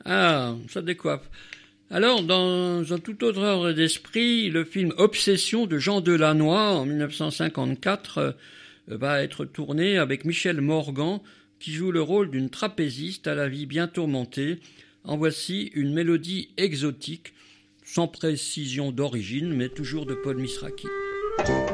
Ah, ça décoiffe. Alors, dans un tout autre ordre d'esprit, le film Obsession de Jean Delannoy en 1954 va être tourné avec Michel Morgan qui joue le rôle d'une trapéziste à la vie bien tourmentée. En voici une mélodie exotique, sans précision d'origine, mais toujours de Paul Misraki.